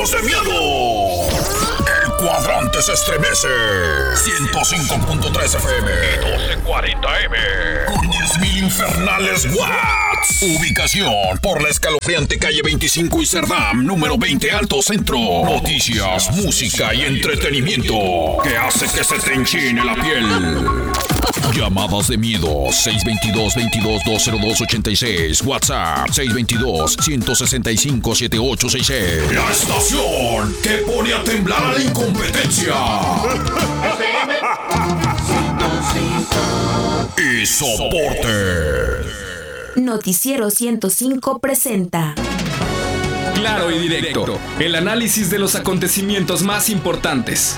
Noticieros de miedo. El cuadrante se estremece. 105.3 FM. 1240M. Con 10.000 infernales watts. Ubicación por la escalofriante calle 25 y Cerdam, número 20 Alto Centro. Noticias, música y entretenimiento que hace que se te enchine la piel. Llamadas de miedo 622-22-202-86. WhatsApp 622-165-7866. La estación que pone a temblar a la incompetencia. Y soporte. Noticiero 105 presenta Claro y Directo, el análisis de los acontecimientos más importantes.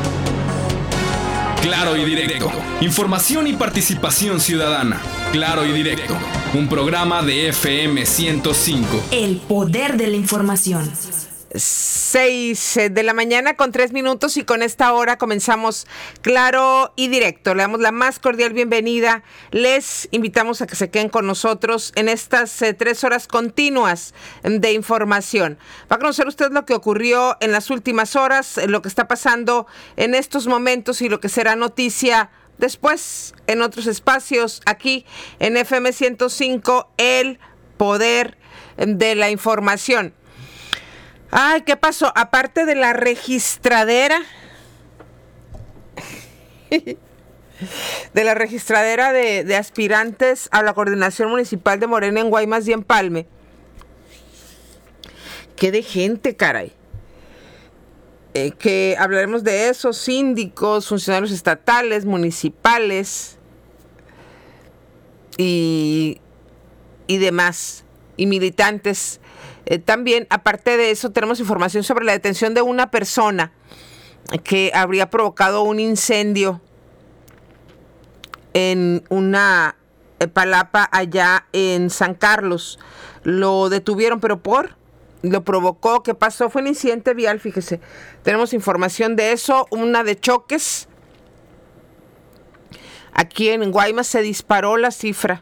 Claro y Directo, información y participación ciudadana. Claro y Directo, un programa de FM 105. El poder de la información. 6 de la mañana con 3 minutos y con esta hora comenzamos Claro y Directo. Le damos la más cordial bienvenida. Les invitamos a que se queden con nosotros en estas 3 horas continuas de información. Va a conocer usted lo que ocurrió en las últimas horas, lo que está pasando en estos momentos y lo que será noticia después en otros espacios aquí en FM 105, el poder de la información. Ay, ¿qué pasó? Aparte de la registradera, de aspirantes a la coordinación municipal de Morena en Guaymas y Empalme. Qué de gente, caray. Que hablaremos de eso, síndicos, funcionarios estatales, municipales y demás, y militantes. También, aparte de eso, tenemos información sobre la detención de una persona que habría provocado un incendio en una palapa allá en San Carlos. Lo detuvieron, pero lo provocó. ¿Qué pasó? Fue un incidente vial, fíjese. Tenemos información de eso, una de choques. Aquí en Guaymas se disparó la cifra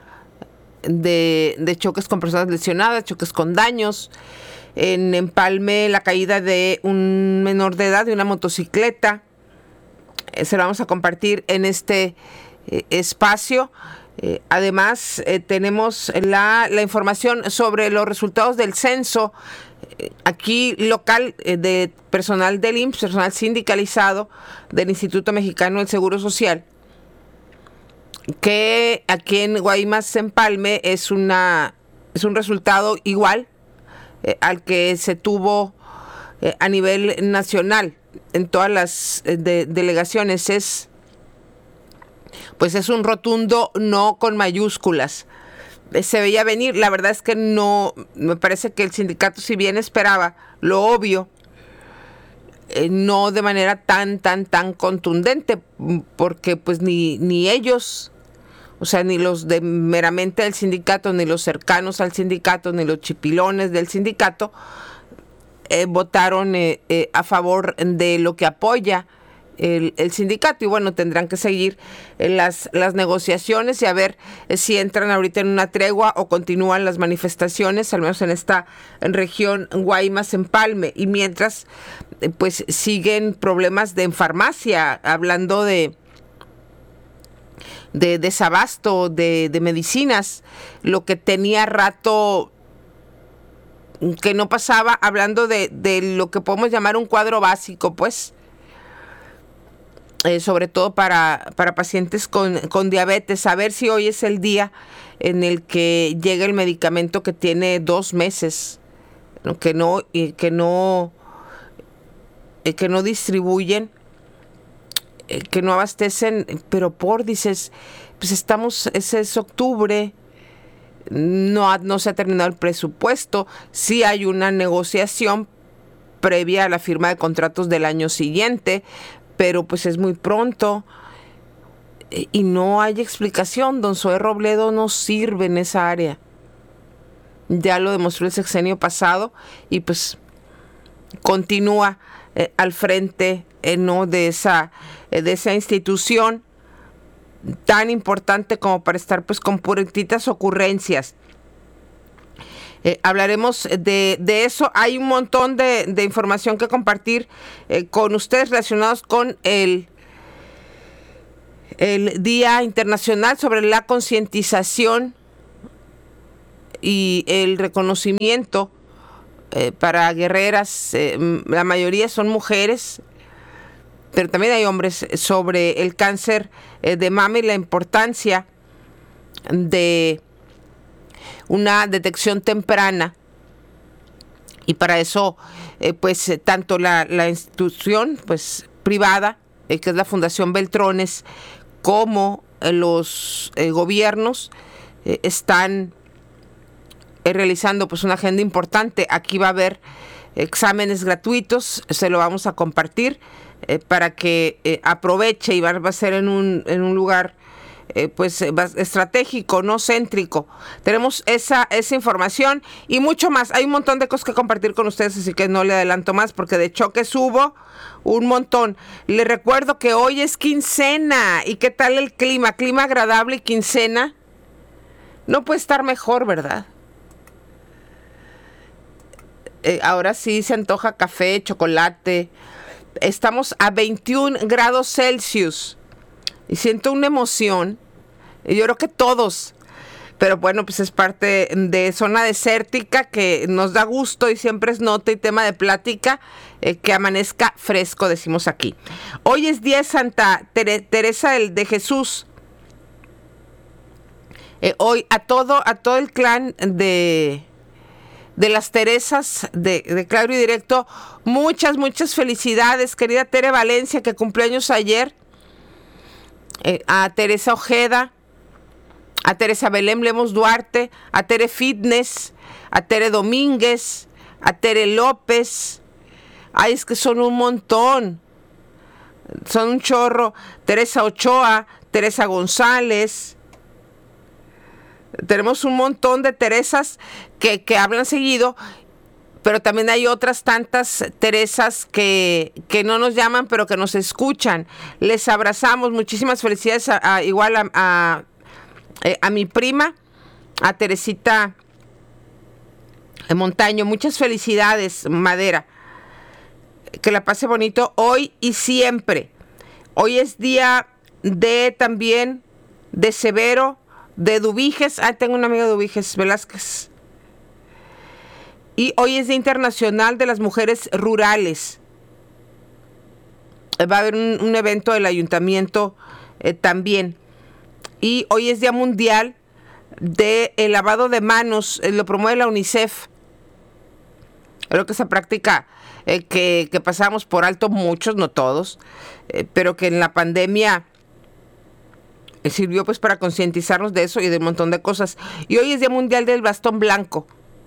de choques con personas lesionadas, choques con daños. En Empalme, la caída de un menor de edad de una motocicleta. Se lo vamos a compartir en este espacio. Además, tenemos la información sobre los resultados del censo aquí local de personal del IMSS, personal sindicalizado del Instituto Mexicano del Seguro Social, que aquí en Guaymas Empalme es un resultado igual al que se tuvo a nivel nacional en todas las delegaciones. Es un rotundo no con mayúsculas. Se veía venir. La verdad es que no, me parece que el sindicato, si bien esperaba lo obvio, no de manera tan contundente, porque pues ni ellos, o sea, ni los de meramente del sindicato, ni los cercanos al sindicato, ni los chipilones del sindicato votaron a favor de lo que apoya el sindicato. Y bueno, tendrán que seguir las negociaciones y a ver si entran ahorita en una tregua o continúan las manifestaciones, al menos en esta región Guaymas Empalme. Y mientras, pues siguen problemas en farmacia, hablando de desabasto de medicinas, lo que tenía rato que no pasaba, hablando de lo que podemos llamar un cuadro básico, pues, sobre todo para pacientes con diabetes. A ver si hoy es el día en el que llega el medicamento que tiene 2 meses, ¿no? que no distribuyen, que no abastecen, pero dices, pues es octubre, no se ha terminado el presupuesto, sí hay una negociación previa a la firma de contratos del año siguiente, pero pues es muy pronto y no hay explicación. Don Zoé Robledo no sirve en esa área. Ya lo demostró el sexenio pasado y pues continúa al frente de esa institución tan importante como para estar pues con purititas ocurrencias. Hablaremos de eso. Hay un montón de información que compartir con ustedes relacionados con el Día Internacional sobre la concientización y el reconocimiento para guerreras. La mayoría son mujeres, pero también hay hombres, sobre el cáncer de mama y la importancia de una detección temprana. Y para eso, pues tanto la institución pues privada, que es la Fundación Beltrones, como los gobiernos están realizando pues una agenda importante. Aquí va a haber exámenes gratuitos, se lo vamos a compartir para que aproveche, y va a ser en un lugar pues estratégico, no céntrico. Tenemos esa información y mucho más. Hay un montón de cosas que compartir con ustedes, así que no le adelanto más porque de choques hubo un montón. Les recuerdo que hoy es quincena. ¿Y qué tal el clima? Clima agradable y quincena. No puede estar mejor, ¿verdad? Ahora sí se antoja café, chocolate. Estamos a 21 grados Celsius. Y siento una emoción. Y yo creo que todos. Pero bueno, pues es parte de zona desértica que nos da gusto y siempre es nota y tema de plática que amanezca fresco, decimos aquí. Hoy es día de Santa Teresa de Jesús. Hoy a todo el clan de las Teresas de Claro y Directo, muchas felicidades, querida Tere Valencia, que cumpleaños ayer. A Teresa Ojeda, a Teresa Belém Lemos Duarte, a Tere Fitness, a Tere Domínguez, a Tere López. Ay, es que son un montón, son un chorro. Teresa Ochoa, Teresa González. Tenemos un montón de Teresas que hablan seguido, pero también hay otras tantas Teresas que no nos llaman, pero que nos escuchan. Les abrazamos. Muchísimas felicidades igual a mi prima, a Teresita Montaño. Muchas felicidades, Madera. Que la pase bonito hoy y siempre. Hoy es día también de Severo, de Dubiges. Tengo una amiga de Dubiges, Velázquez. Y hoy es Día Internacional de las Mujeres Rurales. Va a haber un evento del ayuntamiento también. Y hoy es Día Mundial del Lavado de Manos. Lo promueve la UNICEF. Creo que esa práctica que pasamos por alto muchos, no todos, pero que en la pandemia sirvió pues para concientizarnos de eso y de un montón de cosas. Y hoy es Día Mundial del Bastón Blanco.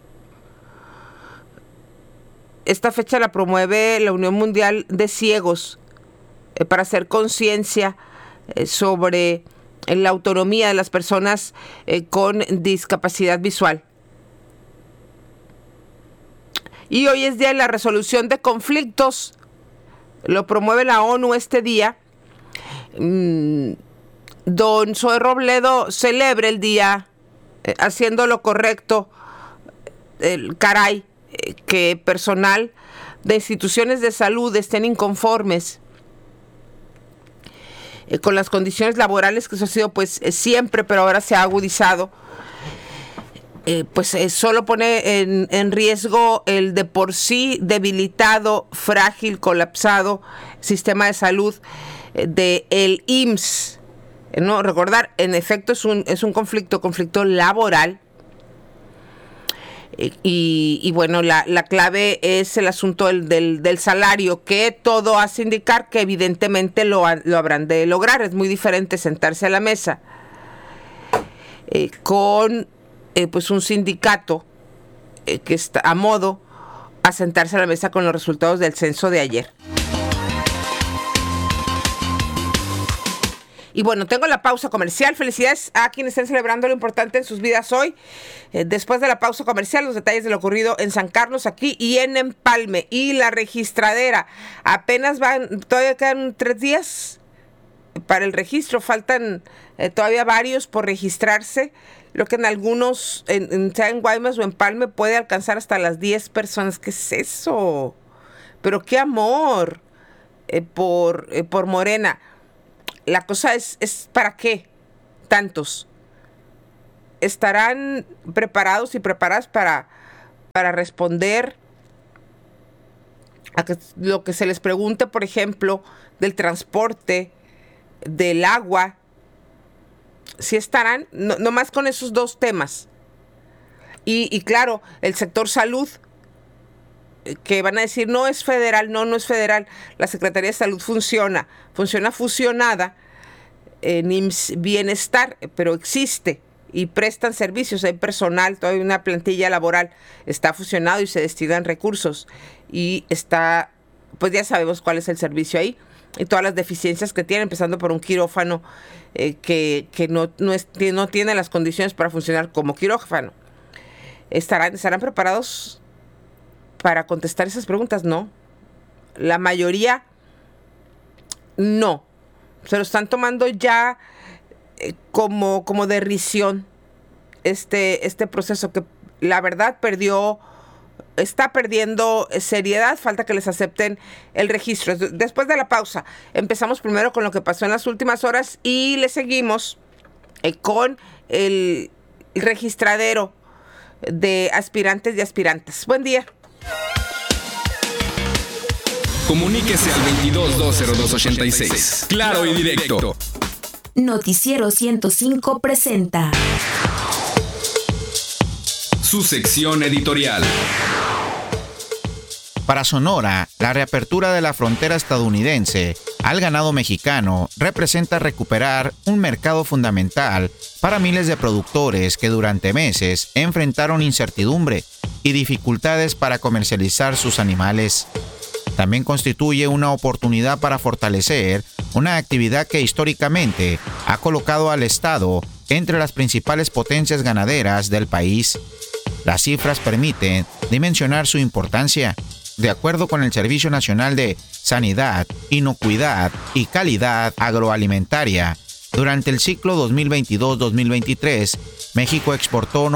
Esta fecha la promueve la Unión Mundial de Ciegos para hacer conciencia sobre la autonomía de las personas con discapacidad visual. Y hoy es día de la resolución de conflictos. Lo promueve la ONU este día. Don Zoe Robledo celebra el día haciendo lo correcto. Caray, que personal de instituciones de salud estén inconformes con las condiciones laborales, que eso ha sido pues siempre, pero ahora se ha agudizado. Solo pone en riesgo el de por sí debilitado, frágil, colapsado sistema de salud del IMSS. No, recordar, en efecto es un conflicto laboral. Y bueno, la clave es el asunto del salario, que todo hace indicar que evidentemente lo habrán de lograr. Es muy diferente sentarse a la mesa con pues un sindicato que está a modo a sentarse a la mesa con los resultados del censo de ayer. Y bueno, tengo la pausa comercial. Felicidades a quienes estén celebrando lo importante en sus vidas hoy. Después de la pausa comercial, los detalles de lo ocurrido en San Carlos, aquí y en Empalme. Y la registradera. Apenas todavía quedan 3 días para el registro. Faltan todavía varios por registrarse. lo que en algunos, sea en Guaymas o en Palme, puede alcanzar hasta las 10 personas. ¿Qué es eso? Pero qué amor por Morena. La cosa es ¿para qué tantos? ¿Estarán preparados y preparadas para responder a lo que se les pregunte, por ejemplo, del transporte, del agua? Si estarán, no más con esos dos temas. Y claro, el sector salud, que van a decir, no es federal, no es federal. La Secretaría de Salud funciona fusionada en IMSS Bienestar, pero existe y prestan servicios, hay personal, toda una plantilla laboral, está fusionado y se destinan recursos. Y está, pues ya sabemos cuál es el servicio ahí y todas las deficiencias que tiene, empezando por un quirófano que no tiene las condiciones para funcionar como quirófano. ¿Estarán preparados para contestar esas preguntas? No. La mayoría no. Se lo están tomando ya como de risión este proceso que la verdad está perdiendo seriedad. Falta que les acepten el registro. Después de la pausa, empezamos primero con lo que pasó en las últimas horas y le seguimos con el registradero de aspirantes y aspirantes. Buen día. Comuníquese al 22-202-86. Claro y directo. Noticiero 105 presenta Su sección editorial. Para Sonora, la reapertura de la frontera estadounidense al ganado mexicano representa recuperar un mercado fundamental para miles de productores que durante meses enfrentaron incertidumbre y dificultades para comercializar sus animales. También constituye una oportunidad para fortalecer una actividad que históricamente ha colocado al Estado entre las principales potencias ganaderas del país. Las cifras permiten dimensionar su importancia. De acuerdo con el Servicio Nacional de Sanidad, Inocuidad y Calidad Agroalimentaria, durante el ciclo 2022-2023, México exportó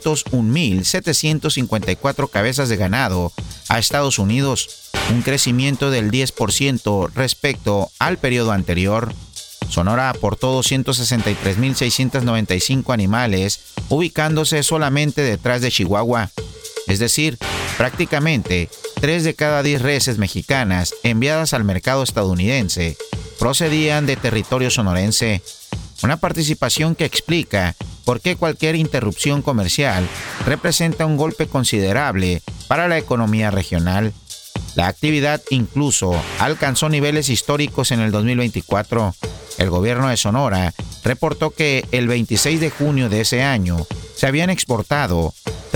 901.754 cabezas de ganado a Estados Unidos, un crecimiento del 10% respecto al periodo anterior. Sonora aportó 263.695 animales, ubicándose solamente detrás de Chihuahua. Es decir, prácticamente 3 de cada 10 reses mexicanas enviadas al mercado estadounidense procedían de territorio sonorense. Una participación que explica por qué cualquier interrupción comercial representa un golpe considerable para la economía regional. La actividad incluso alcanzó niveles históricos en el 2024. El gobierno de Sonora reportó que el 26 de junio de ese año se habían exportado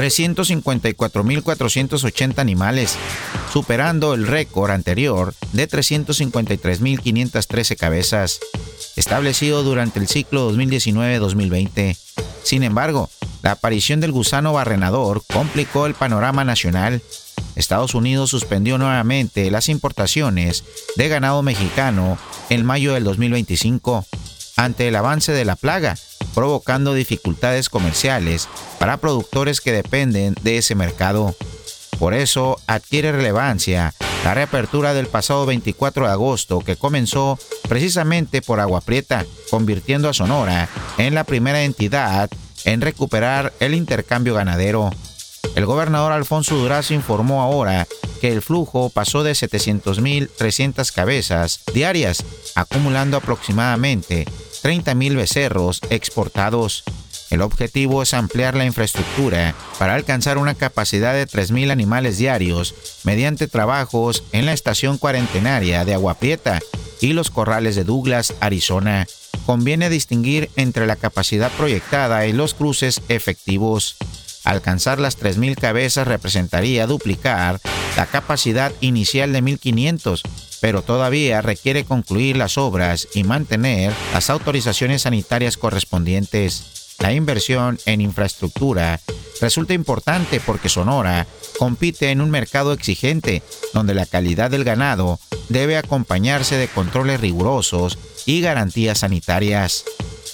354.480 animales, superando el récord anterior de 353.513 cabezas, establecido durante el ciclo 2019-2020. Sin embargo, la aparición del gusano barrenador complicó el panorama nacional. Estados Unidos suspendió nuevamente las importaciones de ganado mexicano en mayo del 2025, ante el avance de la plaga, provocando dificultades comerciales para productores que dependen de ese mercado. Por eso adquiere relevancia la reapertura del pasado 24 de agosto, que comenzó precisamente por Agua Prieta, convirtiendo a Sonora en la primera entidad en recuperar el intercambio ganadero. El gobernador Alfonso Durazo informó ahora que el flujo pasó de 700.300 cabezas diarias, acumulando aproximadamente 30.000 becerros exportados. El objetivo es ampliar la infraestructura para alcanzar una capacidad de 3.000 animales diarios mediante trabajos en la estación cuarentenaria de Agua Prieta y los corrales de Douglas, Arizona. Conviene distinguir entre la capacidad proyectada y los cruces efectivos. Alcanzar las 3.000 cabezas representaría duplicar la capacidad inicial de 1.500, pero todavía requiere concluir las obras y mantener las autorizaciones sanitarias correspondientes. La inversión en infraestructura resulta importante porque Sonora compite en un mercado exigente, donde la calidad del ganado debe acompañarse de controles rigurosos y garantías sanitarias.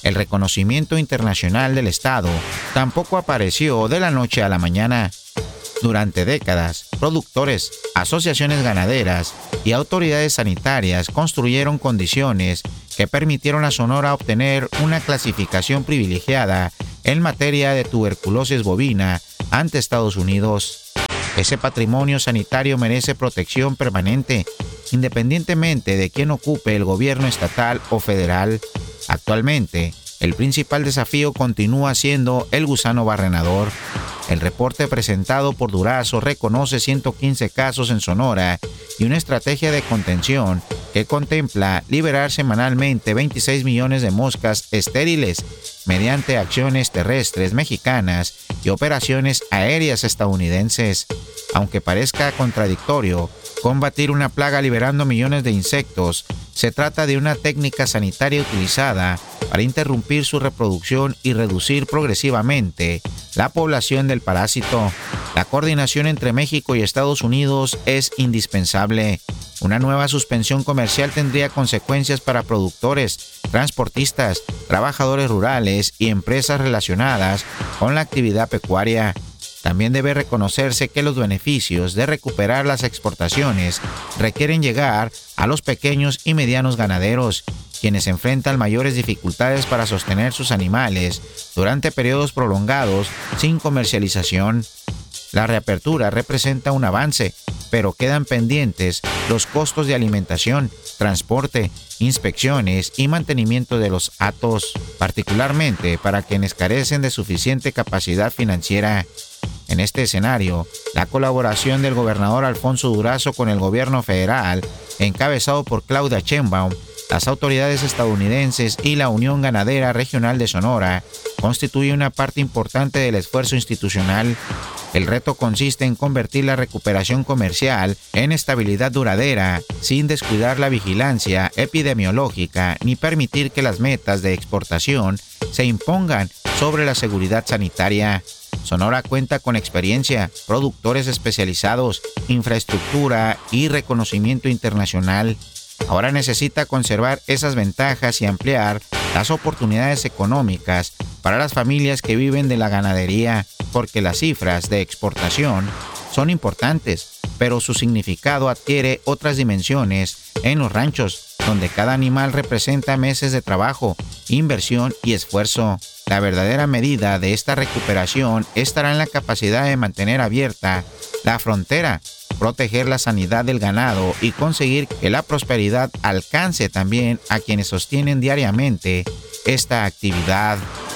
El reconocimiento internacional del Estado tampoco apareció de la noche a la mañana. Durante décadas, productores, asociaciones ganaderas y autoridades sanitarias construyeron condiciones que permitieron a Sonora obtener una clasificación privilegiada en materia de tuberculosis bovina ante Estados Unidos. Ese patrimonio sanitario merece protección permanente, independientemente de quién ocupe el gobierno estatal o federal. Actualmente, el principal desafío continúa siendo el gusano barrenador. El reporte presentado por Durazo reconoce 115 casos en Sonora y una estrategia de contención que contempla liberar semanalmente 26 millones de moscas estériles mediante acciones terrestres mexicanas y operaciones aéreas estadounidenses. Aunque parezca contradictorio, combatir una plaga liberando millones de insectos se trata de una técnica sanitaria utilizada para interrumpir su reproducción y reducir progresivamente la población del parásito. La coordinación entre México y Estados Unidos es indispensable. Una nueva suspensión comercial tendría consecuencias para productores, transportistas, trabajadores rurales y empresas relacionadas con la actividad pecuaria. También debe reconocerse que los beneficios de recuperar las exportaciones requieren llegar a los pequeños y medianos ganaderos, quienes enfrentan mayores dificultades para sostener sus animales durante periodos prolongados sin comercialización. La reapertura representa un avance, pero quedan pendientes los costos de alimentación, transporte, inspecciones y mantenimiento de los hatos, particularmente para quienes carecen de suficiente capacidad financiera. En este escenario, la colaboración del gobernador Alfonso Durazo con el gobierno federal, encabezado por Claudia Sheinbaum, las autoridades estadounidenses y la Unión Ganadera Regional de Sonora, constituye una parte importante del esfuerzo institucional. El reto consiste en convertir la recuperación comercial en estabilidad duradera, sin descuidar la vigilancia epidemiológica ni permitir que las metas de exportación se impongan sobre la seguridad sanitaria. Sonora cuenta con experiencia, productores especializados, infraestructura y reconocimiento internacional. Ahora necesita conservar esas ventajas y ampliar las oportunidades económicas para las familias que viven de la ganadería, porque las cifras de exportación son importantes, pero su significado adquiere otras dimensiones en los ranchos, donde cada animal representa meses de trabajo, inversión y esfuerzo. La verdadera medida de esta recuperación estará en la capacidad de mantener abierta la frontera, proteger la sanidad del ganado y conseguir que la prosperidad alcance también a quienes sostienen diariamente esta actividad.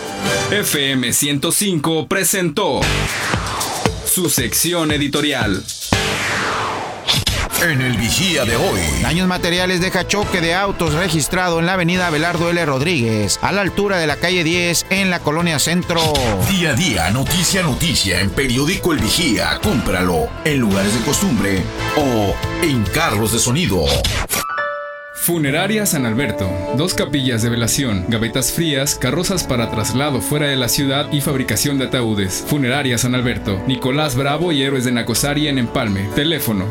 FM 105 presentó su sección editorial. En el Vigía de hoy. Daños materiales deja choque de autos registrado en la avenida Abelardo L. Rodríguez, a la altura de la calle 10 en la colonia Centro. Día a día, noticia a noticia en Periódico El Vigía. Cómpralo en lugares de costumbre o en carros de sonido. Funeraria San Alberto. 2 capillas de velación, gavetas frías, carrozas para traslado fuera de la ciudad y fabricación de ataúdes. Funeraria San Alberto. Nicolás Bravo y Héroes de Nacosari en Empalme. Teléfono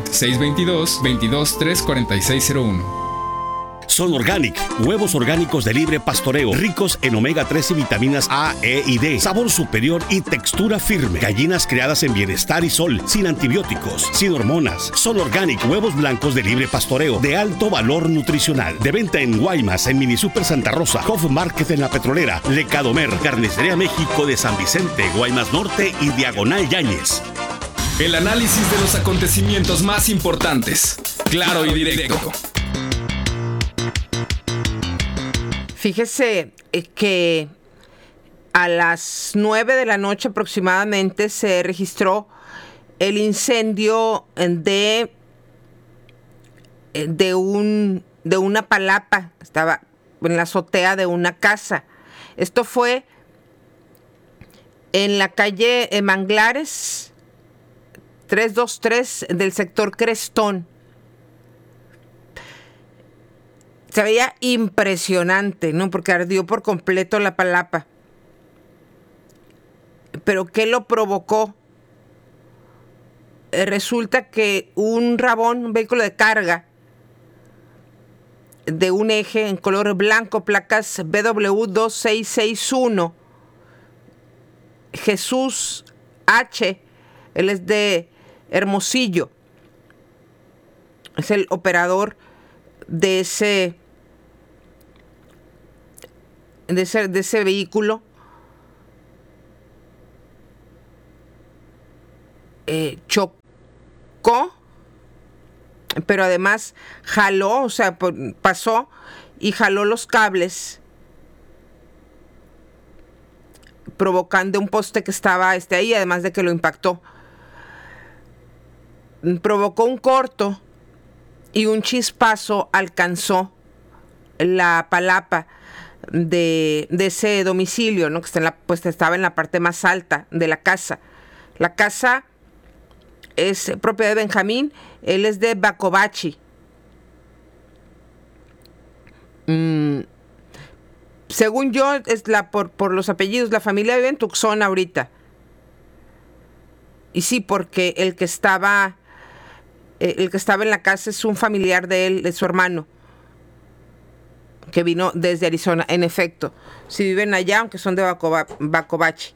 622-22-34601. Son Organic, huevos orgánicos de libre pastoreo, ricos en omega 3 y vitaminas A, E y D, sabor superior y textura firme. Gallinas criadas en bienestar y sol, sin antibióticos, sin hormonas. Son Organic, huevos blancos de libre pastoreo, de alto valor nutricional. De venta en Guaymas, en Mini Super Santa Rosa, Hof Market en La Petrolera, Lecadomer, Carnicería México de San Vicente, Guaymas Norte y Diagonal Yáñez. El análisis de los acontecimientos más importantes, claro y directo. Fíjese que a las 9 de la noche aproximadamente se registró el incendio de una palapa. Estaba en la azotea de una casa. Esto fue en la calle Manglares 323 del sector Crestón. Se veía impresionante, ¿no? Porque ardió por completo la palapa. ¿Pero qué lo provocó? Resulta que un Rabón, un vehículo de carga, de un eje en color blanco, placas BW2661. Jesús H., él es de Hermosillo. Es el operador de ese vehículo. Chocó, pero además jaló, o sea, pasó y jaló los cables, provocando un poste que estaba ahí, además de que lo impactó. Provocó un corto y un chispazo alcanzó la palapa de ese domicilio, ¿no? Que estaba en la parte más alta de la casa. La casa es propiedad de Benjamín, él es de Bacobachi. Según yo, por los apellidos, la familia vive en Tucson ahorita. Y sí, porque el que estaba en la casa es un familiar de él, de su hermano, que vino desde Arizona. En efecto, si viven allá, aunque son de Bacobachi.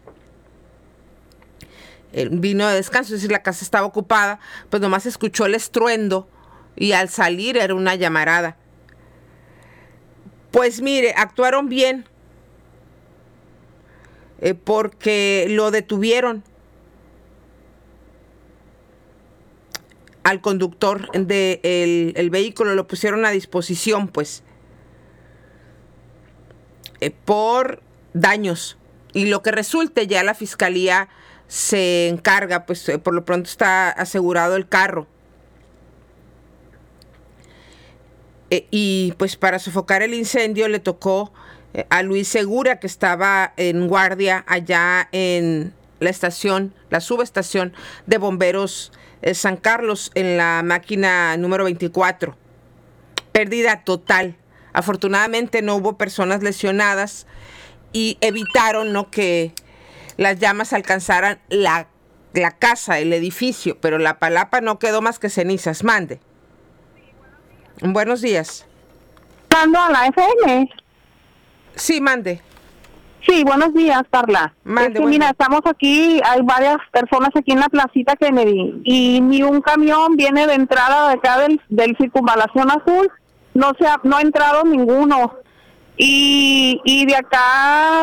Él vino de descanso, es decir, la casa estaba ocupada, pues nomás escuchó el estruendo y al salir era una llamarada. Pues mire, actuaron bien porque lo detuvieron al conductor del vehículo, lo pusieron a disposición, pues, por daños. Y lo que resulte, ya la fiscalía se encarga, pues por lo pronto está asegurado el carro. Y pues para sofocar el incendio le tocó a Luis Segura, que estaba en guardia allá en la subestación de bomberos San Carlos, en la máquina número 24. Pérdida total. Afortunadamente no hubo personas lesionadas y evitaron, ¿no?, que las llamas alcanzaran la casa, el edificio, pero la palapa no quedó más que cenizas. Mande. Buenos días. ¿Estando a la FM? Sí, mande. Sí, buenos días, Carla. Mande, mira, estamos aquí, hay varias personas aquí en la placita Kennedy, y ni un camión viene de entrada de acá del Circunvalación Azul, no ha entrado ninguno. Y de acá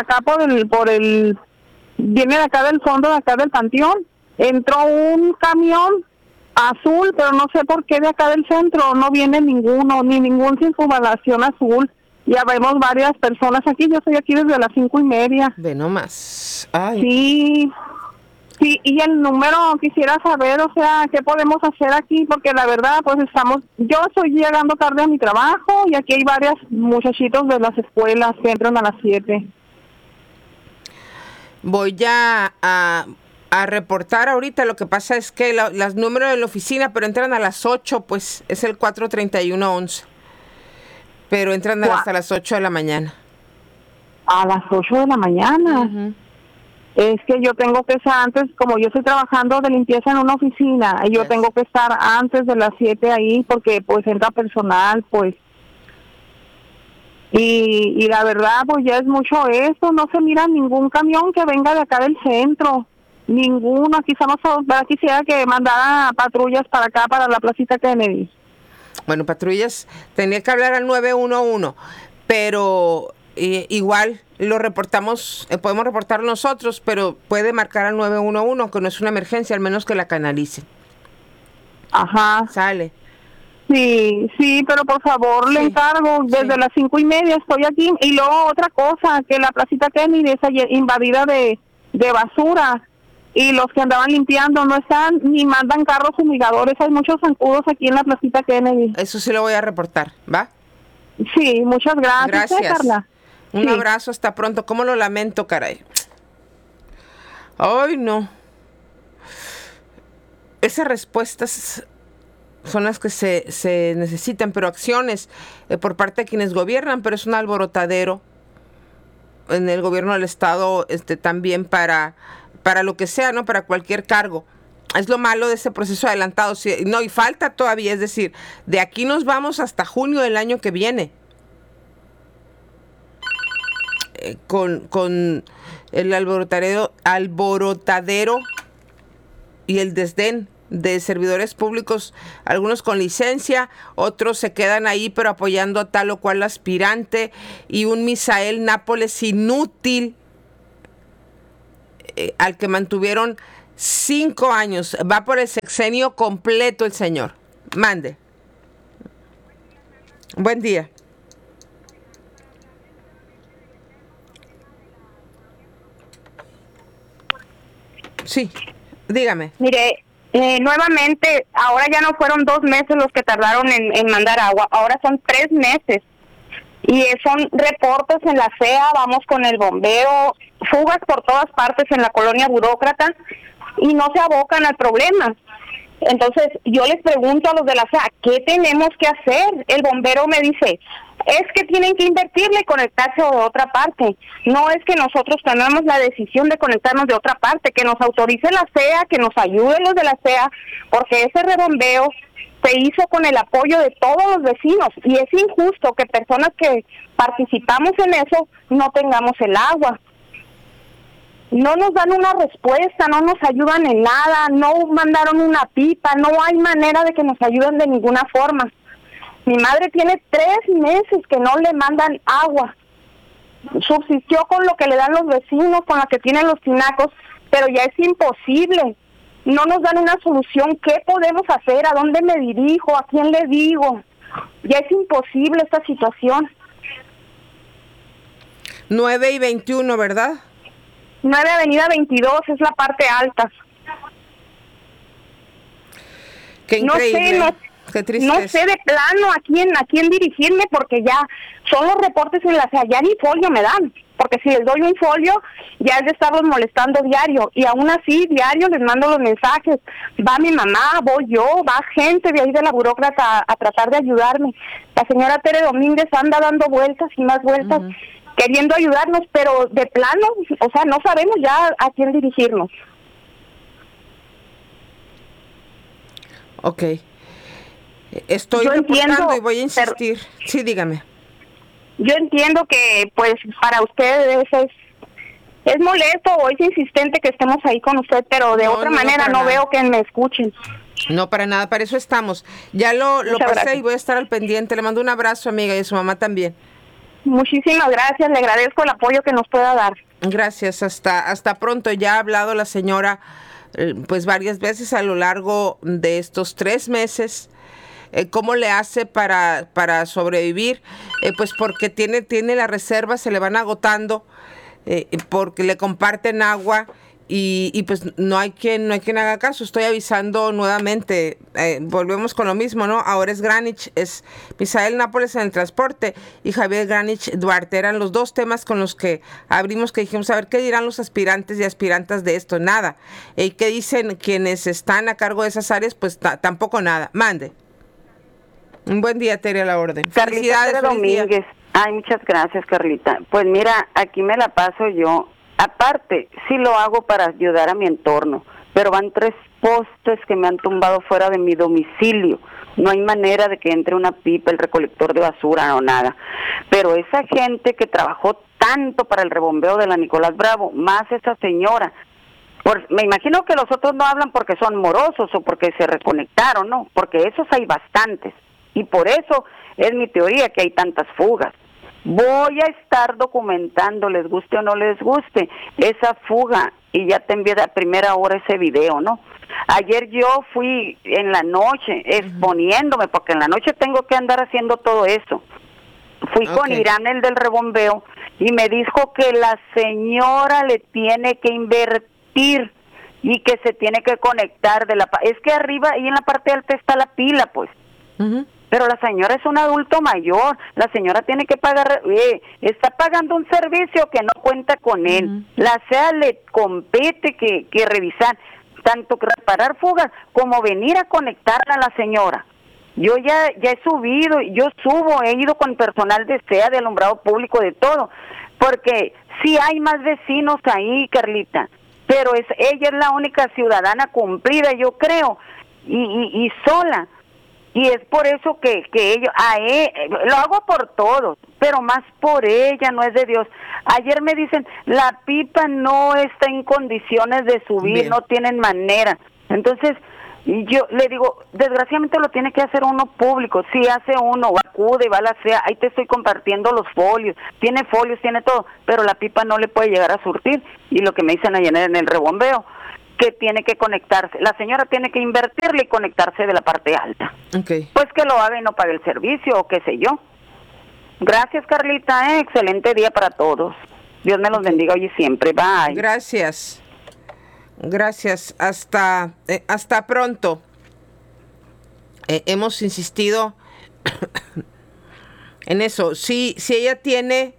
viene de acá del fondo, de acá del panteón, entró un camión azul, pero no sé por qué de acá del centro no viene ninguno, ni ningún Circunvalación Azul. Ya vemos varias personas aquí, yo estoy aquí desde las 5:30. Ve nomás. Ay. Sí, y el número quisiera saber, o sea, ¿qué podemos hacer aquí? Porque la verdad, pues yo estoy llegando tarde a mi trabajo y aquí hay varios muchachitos de las escuelas que entran a las 7. Voy ya a reportar ahorita. Lo que pasa es que los números de la oficina, pero entran a las 8, pues es el 431-11. Pero entran hasta las 8 de la mañana. A las 8 de la mañana. Uh-huh. Es que yo tengo que estar antes, como yo estoy trabajando de limpieza en una oficina, y yo tengo que estar antes de las 7 ahí, porque pues entra personal, pues. Y la verdad, pues ya es mucho eso, no se mira ningún camión que venga de acá del centro, ninguno. Quisiera que mandara patrullas para acá, para la placita Kennedy. Bueno, patrullas, tenía que hablar al 911, pero igual lo reportamos, podemos reportarlo nosotros, pero puede marcar al 911, que no es una emergencia, al menos que la canalicen. Ajá. Sale. Sí, pero por favor, le encargo, desde las 5:30 estoy aquí. Y luego otra cosa, que la placita Kennedy es invadida de basura, y los que andaban limpiando no están, ni mandan carros fumigadores. Hay muchos zancudos aquí en la placita Kennedy. Eso sí lo voy a reportar, ¿va? Sí, muchas gracias. Gracias. Carla. Un abrazo, hasta pronto. ¿Cómo lo lamento, caray? Ay, no. Esas respuestas son las que se necesitan, pero acciones por parte de quienes gobiernan, pero es un alborotadero en el gobierno del estado, también para lo que sea, ¿no? Para cualquier cargo. Es lo malo de ese proceso adelantado. Sí, no, y falta todavía, es decir, de aquí nos vamos hasta junio del año que viene. Con el alborotadero y el desdén de servidores públicos, algunos con licencia, otros se quedan ahí pero apoyando a tal o cual aspirante, y un Misael Nápoles inútil al que mantuvieron 5 años. Va por el sexenio completo el señor. Mande. Buen día. Sí, dígame. Mire, nuevamente, ahora ya no fueron 2 meses los que tardaron en mandar agua, ahora son 3 meses. Y son reportes en la CEA, vamos con el bombeo, fugas por todas partes en la colonia burócrata, y no se abocan al problema. Entonces, yo les pregunto a los de la CEA, ¿qué tenemos que hacer? El bombero me dice, es que tienen que invertirle y conectarse de otra parte. No es que nosotros tenemos la decisión de conectarnos de otra parte, que nos autorice la CEA, que nos ayuden los de la CEA, porque ese rebombeo se hizo con el apoyo de todos los vecinos, y es injusto que personas que participamos en eso no tengamos el agua. No nos dan una respuesta, no nos ayudan en nada, no mandaron una pipa, no hay manera de que nos ayuden de ninguna forma. Mi madre tiene 3 meses que no le mandan agua. Subsistió con lo que le dan los vecinos, con lo que tienen los tinacos, pero ya es imposible. No nos dan una solución. ¿Qué podemos hacer? ¿A dónde me dirijo? ¿A quién le digo? Ya es imposible esta situación. 9 y 21, ¿verdad? 9 Avenida 22 es la parte alta. Qué increíble. No sé, qué tristeza. No sé de plano a quién dirigirme, porque ya son los reportes en la CEA, ya ni folio me dan, porque si les doy un folio ya es de estarlos molestando diario, y aún así diario les mando los mensajes. Va mi mamá, voy yo, va gente de ahí de la burócrata a tratar de ayudarme. La señora Tere Domínguez anda dando vueltas y más vueltas, queriendo ayudarnos, pero de plano, o sea, no sabemos ya a quién dirigirnos. Ok. Estoy reportando y voy a insistir. Sí, dígame. Yo entiendo que, pues, para ustedes es molesto o es insistente que estemos ahí con usted, pero de otra manera no veo que me escuchen. No, para nada, para eso estamos. Ya lo pasé gracias. Y voy a estar al pendiente. Le mando un abrazo, amiga, y a su mamá también. Muchísimas gracias, le agradezco el apoyo que nos pueda dar. Gracias, hasta pronto. Ya ha hablado la señora pues varias veces a lo largo de estos 3 meses. ¿Cómo le hace para sobrevivir? Pues porque tiene las reservas, se le van agotando, porque le comparten agua y pues no hay quien haga caso. Estoy avisando nuevamente, volvemos con lo mismo, ¿no? Ahora es Granich, es Misael Nápoles en el transporte y Javier Granich Duarte. Eran los 2 temas con los que abrimos, que dijimos, a ver, ¿qué dirán los aspirantes y aspirantas de esto? Nada. ¿Y qué dicen quienes están a cargo de esas áreas? Pues tampoco nada. Mande. Un buen día, Tere, a la orden. Carlita Domínguez. Ay, muchas gracias, Carlita. Pues mira, aquí me la paso yo. Aparte, sí lo hago para ayudar a mi entorno, pero van 3 postes que me han tumbado fuera de mi domicilio. No hay manera de que entre una pipa, el recolector de basura o nada. Pero esa gente que trabajó tanto para el rebombeo de la Nicolás Bravo, más esa señora, me imagino que los otros no hablan porque son morosos o porque se reconectaron, ¿no? Porque esos hay bastantes. Y por eso es mi teoría que hay tantas fugas. Voy a estar documentando, les guste o no les guste, esa fuga, y ya te envié a primera hora ese video, ¿no? Ayer yo fui en la noche exponiéndome, porque en la noche tengo que andar haciendo todo eso. Fui con Irán, el del rebombeo, y me dijo que la señora le tiene que invertir y que se tiene que conectar es que arriba, ahí en la parte alta está la pila, pues. Pero la señora es un adulto mayor, la señora tiene que pagar, está pagando un servicio que no cuenta con él. La CEA le compete que revisar, tanto que reparar fugas como venir a conectarla a la señora. Yo ya he subido, he ido con personal de CEA, de alumbrado público, de todo, porque sí hay más vecinos ahí, Carlita, pero ella es la única ciudadana cumplida, yo creo, y sola. Y es por eso que ellos, lo hago por todos, pero más por ella, no es de Dios. Ayer me dicen, la pipa no está en condiciones de subir, bien, no tienen manera. Entonces, yo le digo, desgraciadamente lo tiene que hacer uno público. Si hace uno, acude, va a la CEA, ahí te estoy compartiendo los folios, tiene todo, pero la pipa no le puede llegar a surtir. Y lo que me dicen ayer en el rebombeo, que tiene que conectarse, la señora tiene que invertirle y conectarse de la parte alta. Okay. Pues que lo haga y no pague el servicio, o qué sé yo. Gracias, Carlita, excelente día para todos. Dios me los bendiga hoy y siempre. Bye. Gracias. Hasta pronto. Hemos insistido en eso. Si ella tiene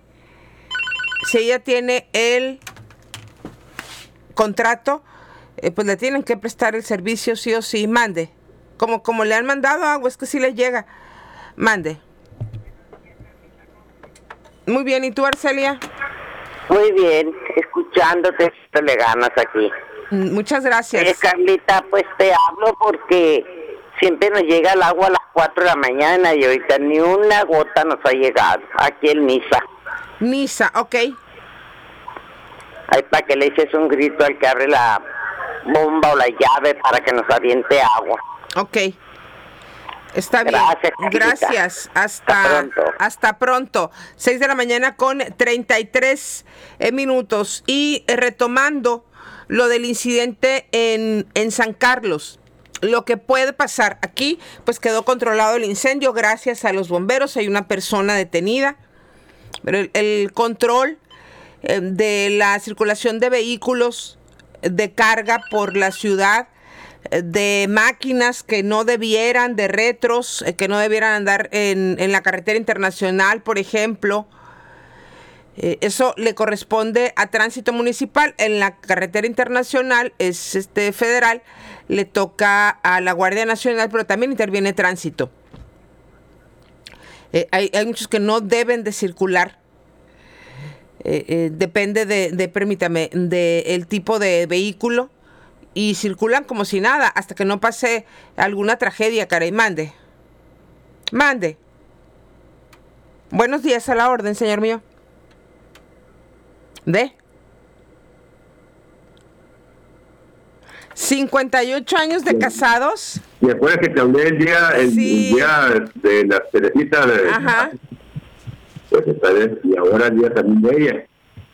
el contrato, pues le tienen que prestar el servicio sí o sí. Mande. Como le han mandado agua, es que sí le llega. Mande. Muy bien, ¿y tú, Arcelia? Muy bien, escuchándote, le ganas aquí. Muchas gracias. Carlita, pues te hablo porque siempre nos llega el agua a las 4 de la mañana y ahorita ni una gota nos ha llegado, aquí en Nisa. Ok. Ahí para que le eches un grito al que abre la bomba o la llave para que nos aviente agua. Ok. Está bien. Gracias. Hasta pronto. 6 de la mañana con 33 minutos. Y retomando lo del incidente en San Carlos. Lo que puede pasar aquí, pues quedó controlado el incendio gracias a los bomberos. Hay una persona detenida. Pero el control de la circulación de vehículos de carga por la ciudad, de máquinas que no debieran, de retros que no debieran andar en la carretera internacional, por ejemplo. Eso le corresponde a Tránsito Municipal. En la carretera internacional es federal, le toca a la Guardia Nacional, pero también interviene Tránsito. Hay muchos que no deben de circular. Depende del tipo de vehículo. Y circulan como si nada, hasta que no pase alguna tragedia, caray. Mande. Buenos días, a la orden, señor mío. 58 años de casados. ¿Te acuerdas que te hablé el día de la Teresita? Ajá. Pues esta vez, y ahora el día también de ella.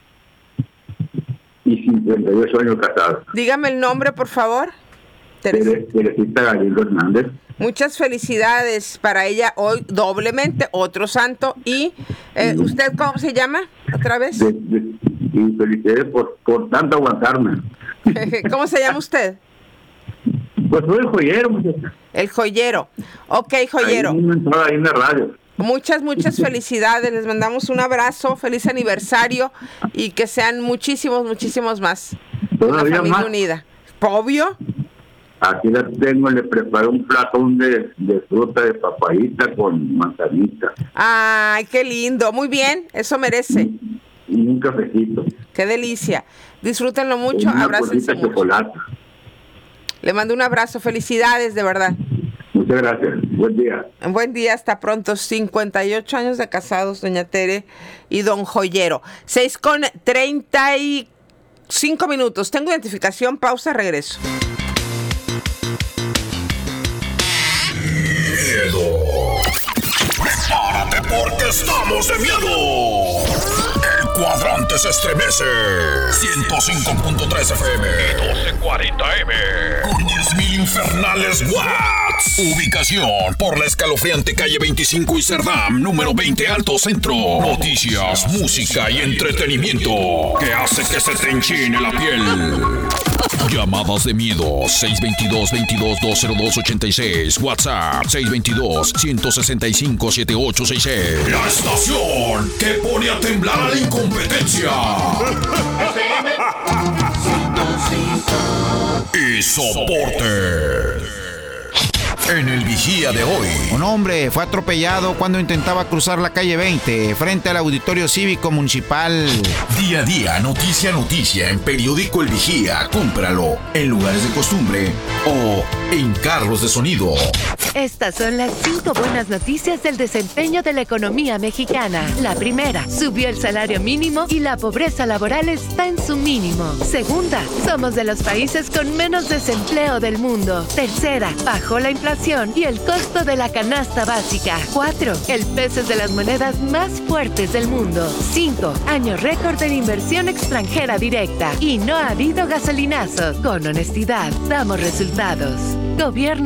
Y 58 años casados. Dígame el nombre, por favor. Teresita Galindo Hernández. Muchas felicidades para ella hoy, doblemente, otro santo. ¿Y usted cómo se llama otra vez? Y felicidades por tanto aguantarme. ¿Cómo se llama usted? Pues soy el joyero, muchacha. El joyero. Ok, joyero. Ahí en la radio. Muchas felicidades, les mandamos un abrazo, feliz aniversario y que sean muchísimos más. Todavía familia más. Unida. ¿Obvio? Aquí la tengo, le preparé un platón de fruta de papayita con manzanita. Ay, qué lindo, muy bien, eso merece. Y un cafecito. Qué delicia. Disfrútenlo mucho, abrácense mucho. Chocolate. Le mando un abrazo, felicidades, de verdad. Muchas gracias, buen día. Buen día, hasta pronto. 58 años de casados, doña Tere y don Joyero. 6:35 minutos. Tengo identificación, pausa, regreso. Miedo. Prepárate porque estamos de miedo. El cuadrante se estremece. 105.3 FM. 1240M. Con 10.000 infernales watts. Ubicación por la escalofriante calle 25 y Cerdam, número 20 Alto Centro. Noticias, música y entretenimiento que hace que se te enchine la piel. Llamadas de miedo 622-22-202-86. WhatsApp 622-165-7866. La estación que pone a temblar a la incompetencia. Y soporte. En el Vigía de hoy. Un hombre fue atropellado cuando intentaba cruzar la calle 20 frente al Auditorio Cívico Municipal. Día a día, noticia a noticia, en Periódico El Vigía. Cómpralo en lugares de costumbre o en carros de sonido. Estas son las 5 buenas noticias del desempeño de la economía mexicana. La primera, subió el salario mínimo y la pobreza laboral está en su mínimo. Segunda, somos de los países con menos desempleo del mundo. Tercera, bajó la inflación y el costo de la canasta básica. 4, el peso es de las monedas más fuertes del mundo. 5, año récord en inversión extranjera directa. Y no ha habido gasolinazos. Con honestidad, damos resultados. Gobierno